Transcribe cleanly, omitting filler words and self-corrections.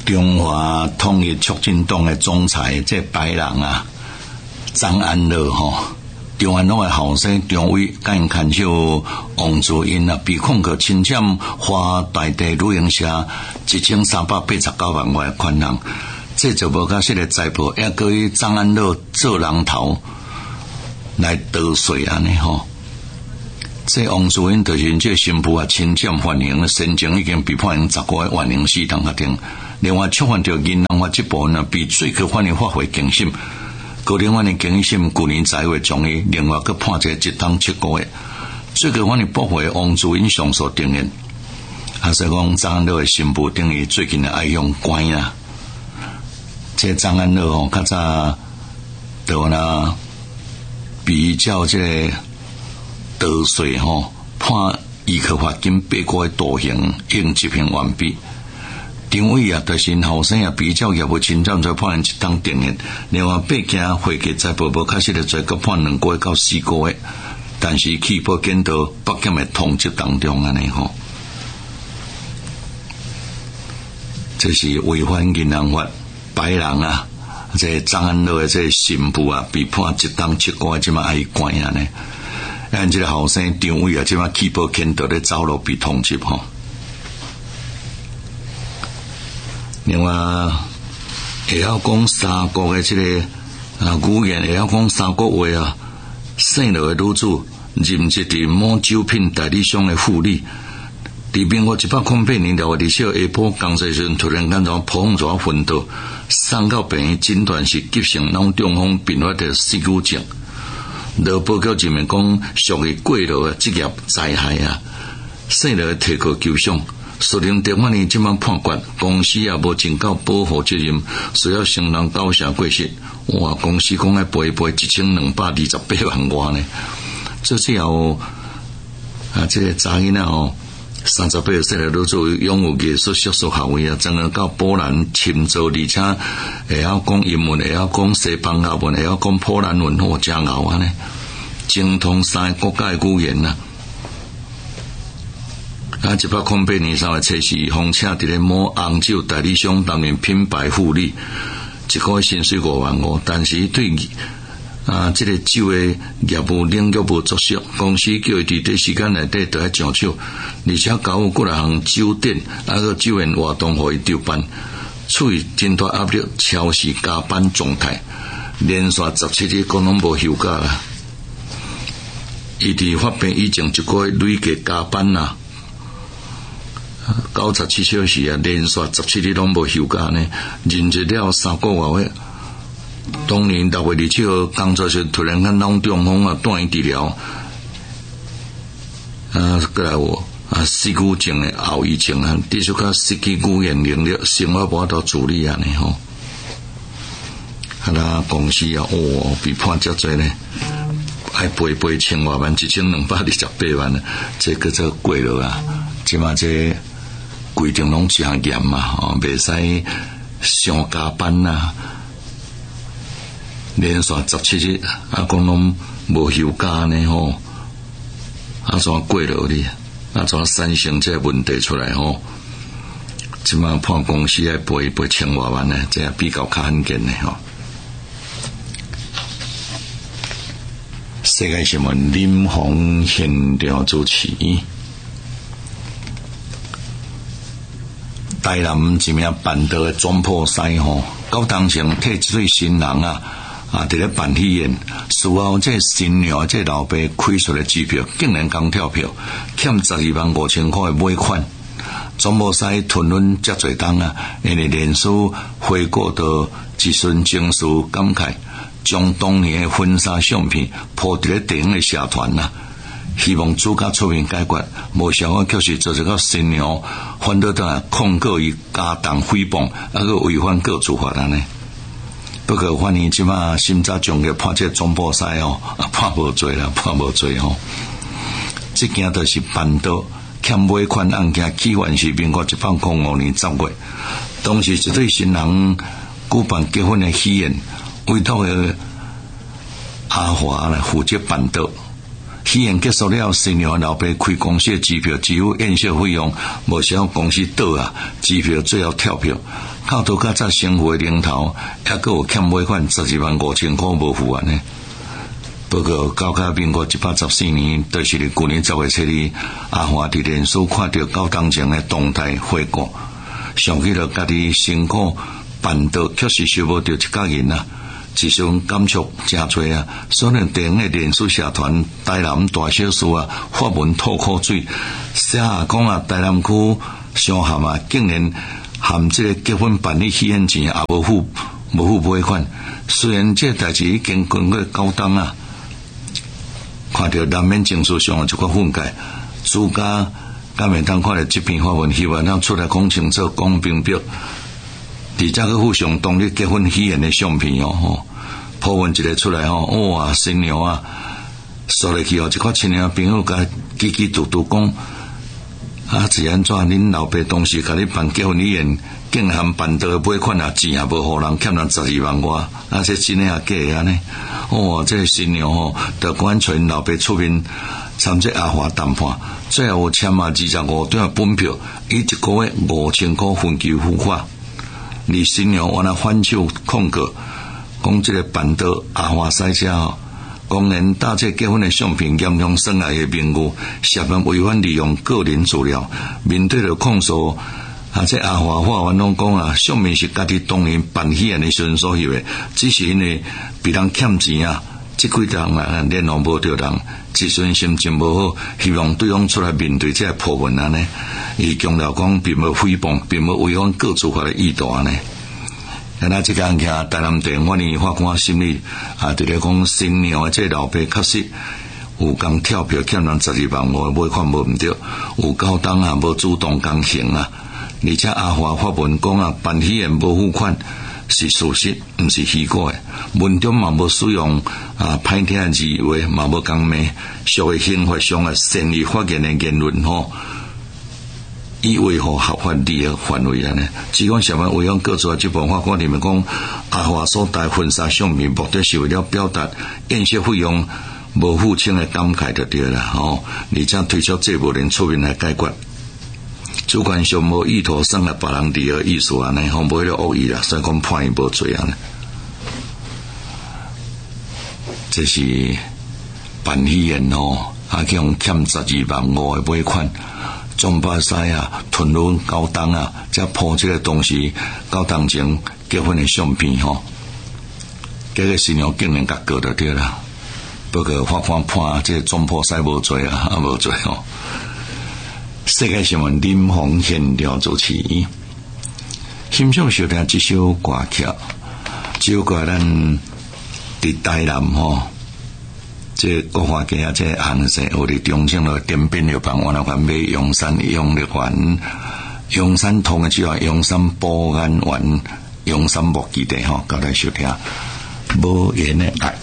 中华统一促进党的总裁，这白人啊，张安乐吼，中安党的后生中尉，甲因看守王祖英啊，被控告侵占花大地旅行社1389万元的款项，这就无甲这个财报，也搁以张安乐做人头来得税安尼吼。这王祖英就是这新妇啊，侵占犯刑，先前已经被判刑10个月，缓刑4档确定。另外触犯到银行法这部分呢，被最高法院发回警审，高等法院警审去年10月将伊另外佮判1档7个月。最高法院驳回王祖英上诉定谳，所以讲张安乐的新妇等于最近的爱用关啊。这张安乐吼，较早就啦比较这个得税吼，判依靠罚金8个月徒刑，应执行完毕。张伟啊，就是后生啊，比较业务侵占，再判1档定谳。另外8件会计财报无确实的罪，佮判2个月到4个月。但是起报检到北检的通缉当中安尼吼，这是违反银行法。白人啊，这张安乐的这新妇啊，被判1档7个月，即马爱关啊呢。按这个后生张伟啊，即马起报检到咧走路被通缉吼。另外，会晓讲三国的这个语言，会晓讲三国话啊，姓罗的女子任职伫某酒品代理商的副理。伫民国108年6月20日下晡工作时，突然间从普通座昏倒，送到病院诊断是急性脑中风并发的失语症。劳保局认为讲属于过劳的职业灾害啊，姓罗提告求偿。苏宁地法院即晚判决，公司也无尽到保护责任，需要承担9成过失。哇，公司讲要赔1228万外呢。最后这个查囡仔吼，38岁的女子拥有艺术硕士学位啊，曾到波兰深造，而且会晓讲英文，会晓讲西班牙文，会晓讲波兰文，好真牛啊呢！精通3个国家的语言啊。108年3月7日，奉请伫咧某红酒代理商担任品牌副理，1个月薪水5万5，但是对这个酒的业务领域无作熟，公司叫伊伫短时间内底就要上手，而且交有几项酒店个酒宴活动互伊筹办，处于真大压力，超时加班状态，连续17日讲拢无休假啦。伊伫发病以前1个月累计加班啦，97小时啊，连续17日拢无休假呢，任职了3个多月。当年6月27日工作时，突然间脑中风啊，断治疗，过来有失语症的后遗症啊，继续较失去语言能力，生活无法度自理啊呢吼。公司啊，被判遮多呢，爱赔1000多万，1228万呢，这个做过了啊，即嘛这规定拢真严嘛，袂使上加班啊。连续17日讲拢无休假呢吼，怎过落哩？怎产生这问题出来吼？即马判公司要赔1000多万呢，这比较罕见的吼。世界新闻林鸿现场主持。台南一名办桌的总铺师吼，到当前替这对新人伫咧办喜宴，事后这新娘这老爸开出的机票，竟然刚跳票，欠125000块的尾款。总无使吞忍遮侪当因为连续回过到一瞬情绪感慨，将当年的婚纱相片铺伫咧电影的社团希望主家出面解决，无想到却是做一个新娘反倒控告伊家当诽谤，个违反个处罚呢。不过反正即马审查终结判这总部师判无罪啦，判无罪吼。这件就是办桌欠尾款案件，起源是民国105年10月，当时一对新人举办结婚的喜宴，委托的阿华来负责办桌， 喜宴结束了，新娘老爸开公司的机票，支付宴席费用，无想公司倒啊，机票最后跳票，靠到较早生活的零头，还佫有欠尾款125000块无付完呢。不过到到民国114年，就是去年10月7日，阿华伫脸书看到高当前的动态回顾，想起了家己辛苦办到，确实收无到一角银啊。一瞬感触真多啊！所以电影的连续社团台南大小事啊，发文吐口水，写下讲啊，台南区商厦啊，竟然含这个结婚办理喜宴钱也无付尾款。虽然这代志已经经过高档啊，看到难免情绪上有一个愤慨。主家敢会当看到这篇发文，希望咱出来讲清楚、讲明白。而且佮附上当日结婚喜宴的相片哦，po文一个出来哦，哇，新娘啊，说来去哦，一个亲戚朋友甲叽叽嘟嘟讲，啊，是安怎？恁老爸当时甲你办结婚喜宴，竟然办到尾款啊，钱也无互人，欠人12万外，啊，这真诶啊假诶安尼？哦，这新娘哦，就管传老爸出面参这阿华谈判，最后签啊25张本票，以一个月5000块分期付款。而新娘原来反手控告，讲这个办到阿华赛车哦，公然打这结婚的相片严重损害的名誉，涉嫌违反利用个人资料。面对着控诉，这阿华法官拢讲啊，相片是家己当年办喜宴的时阵所翕的，只是因为被人欠钱啊，这几人啊联络无到人，自尊心情无好，希望对方出来面对这破文安尼。伊强调讲，并无诽谤，并无违反各处罚的意图安尼。那这个案件，台南地方法官审理啊，就咧讲新娘的这老爸确实有讲跳票欠人12万外，尾款无毋对，有高档啊，无主动讲行啊，而且阿华发文讲啊，办喜宴无付款是事实，毋是虚构的。文中嘛无使用啊歹听的字话，嘛无讲骂，属于刑法上的善意发言的言论吼。以维护合法利益范围安尼，只讲什么违反各处这部法官里面讲，阿华所带婚纱相片，目的是为了表达宴席费用无付清的感慨就对了哦。而且推出这部人出面来解决，主观上无意图伤害别人利益的意思安尼，吼无迄个恶意啦，所以讲判伊无罪安尼。这是办喜宴哦，啊去用欠12万5的尾款。中巴西啊，屯路高档啊，才铺这个东西，高档前结婚的相片吼，这个新娘竟然甲告就对啦。不过法官判这中破西无罪啊，无罪吼。世界新闻林鸿现了主持，欣赏收听这首歌曲，这首歌咱伫台南吼。这国华街啊，这红色我哋中正路点边了旁，我那款买永山永乐园、永山通的之外，永山保安园、永山木基地吼，交代收听无言的爱。